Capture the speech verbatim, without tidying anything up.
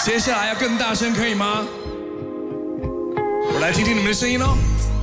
接下来要更大声，可以吗？我来听听你们的声音哦。